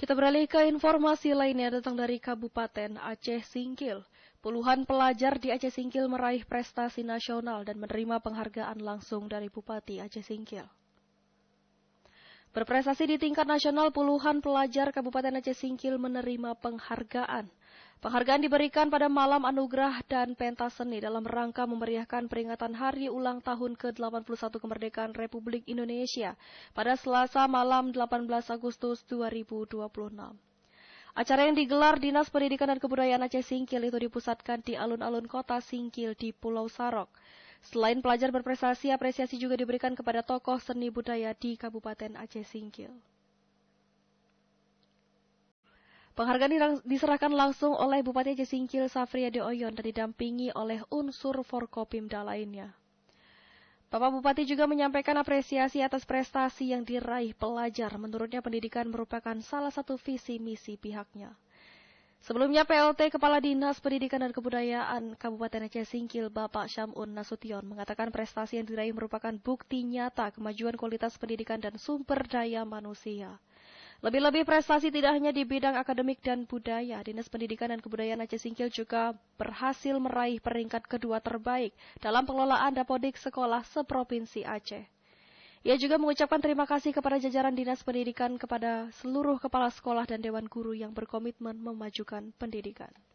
Kita beralih ke informasi lainnya datang dari Kabupaten Aceh Singkil. Puluhan pelajar di Aceh Singkil meraih prestasi nasional dan menerima penghargaan langsung dari Bupati Aceh Singkil. Berprestasi di tingkat nasional, puluhan pelajar Kabupaten Aceh Singkil menerima penghargaan. Penghargaan diberikan pada malam anugerah dan pentas seni dalam rangka memeriahkan peringatan Hari Ulang Tahun ke-81 Kemerdekaan Republik Indonesia pada Selasa malam 18 Agustus 2026. Acara yang digelar Dinas Pendidikan dan Kebudayaan Aceh Singkil itu dipusatkan di alun-alun kota Singkil di Pulau Sarok. Selain pelajar berprestasi, apresiasi juga diberikan kepada tokoh seni budaya di Kabupaten Aceh Singkil. Penghargaan diserahkan langsung oleh Bupati Aceh Singkil Safriadi Oyon dan didampingi oleh unsur Forkopimda lainnya. Bapak Bupati juga menyampaikan apresiasi atas prestasi yang diraih pelajar. Menurutnya pendidikan merupakan salah satu visi misi pihaknya. Sebelumnya PLT Kepala Dinas Pendidikan dan Kebudayaan Kabupaten Aceh Singkil Bapak Syam'un Nasution mengatakan prestasi yang diraih merupakan bukti nyata kemajuan kualitas pendidikan dan sumber daya manusia. Lebih-lebih prestasi tidak hanya di bidang akademik dan budaya, Dinas Pendidikan dan Kebudayaan Aceh Singkil juga berhasil meraih peringkat kedua terbaik dalam pengelolaan dapodik sekolah seprovinsi Aceh. Ia juga mengucapkan terima kasih kepada jajaran Dinas Pendidikan, kepada seluruh kepala sekolah dan dewan guru yang berkomitmen memajukan pendidikan.